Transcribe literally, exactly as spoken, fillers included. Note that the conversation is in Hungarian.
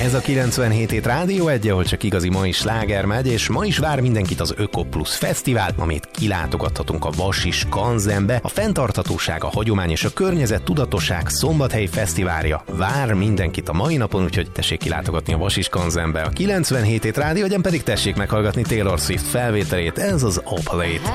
Ez a kilencvenhét hét Rádió egy, ahol csak igazi mai sláger megy, és ma is vár mindenkit az Öko Plus Fesztivál, amit kilátogathatunk a Vasi Skanzenbe. A fenntarthatóság, a hagyomány és a környezet tudatosság Szombathelyi Fesztiválja vár mindenkit a mai napon, úgyhogy tessék kilátogatni a Vasi Skanzenbe. A kilencvenhét hét Rádió egyen pedig tessék meghallgatni Taylor Swift felvételét, ez az Operate.